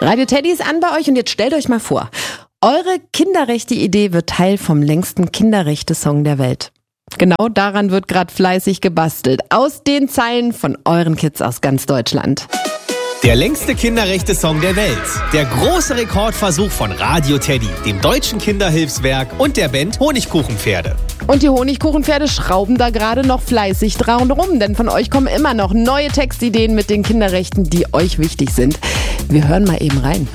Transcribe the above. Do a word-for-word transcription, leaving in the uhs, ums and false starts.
Radio Teddy ist an bei euch und jetzt stellt euch mal vor, eure Kinderrechte-Idee wird Teil vom längsten Kinderrechte-Song der Welt. Genau daran wird gerade fleißig gebastelt. Aus den Zeilen von euren Kids aus ganz Deutschland. Der längste Kinderrechte-Song der Welt. Der große Rekordversuch von Radio Teddy, dem Deutschen Kinderhilfswerk und der Band Honigkuchenpferde. Und die Honigkuchenpferde schrauben da gerade noch fleißig dran rum, denn von euch kommen immer noch neue Textideen mit den Kinderrechten, die euch wichtig sind. Wir hören mal eben rein.